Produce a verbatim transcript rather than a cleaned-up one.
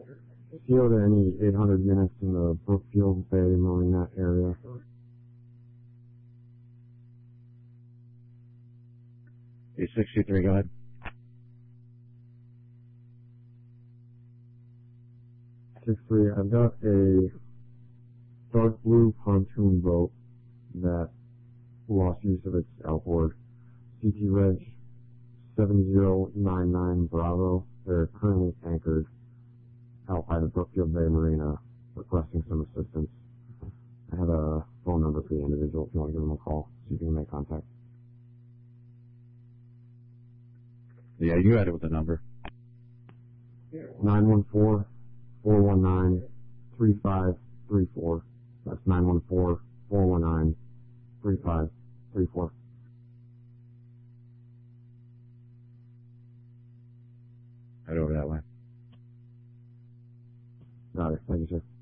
C O to any eight hundred units in the Brookfield Bay Marina area. eight six two three, go ahead. six three, I've got a dark blue pontoon boat that lost use of its outboard. C T Reg seven zero nine nine Bravo. They're currently anchored out by the Brookfield Bay Marina, requesting some assistance. I have a phone number for the individual if you want to give them a call, see if you can make contact. Yeah, you had it with the number. nine one four, four one nine, three five three four. That's nine one four, four one nine, three five three four. Head over that way. Got it. Thank you, sir.